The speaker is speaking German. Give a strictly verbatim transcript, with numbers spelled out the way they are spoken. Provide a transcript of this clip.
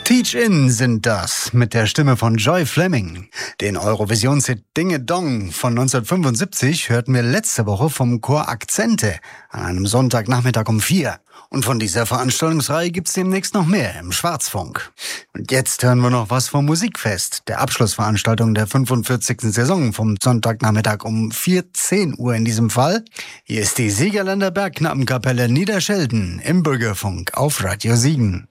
Teach In sind das mit der Stimme von Joy Fleming. Den Eurovisionshit Dinge Dong von neunzehnhundertfünfundsiebzig hörten wir letzte Woche vom Chor Akzente an einem Sonntagnachmittag um vier. Und von dieser Veranstaltungsreihe gibt's demnächst noch mehr im Schwarzfunk. Und jetzt hören wir noch was vom Musikfest, der Abschlussveranstaltung der fünfundvierzigsten Saison vom Sonntagnachmittag um vierzehn Uhr in diesem Fall. Hier ist die Siegerländer Bergknappenkapelle Niederschelden im Bürgerfunk auf Radio Siegen.